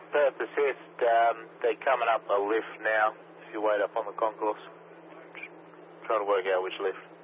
Perth assist, they're coming up a lift now, if you wait up on the concourse. Trying to work out which lift.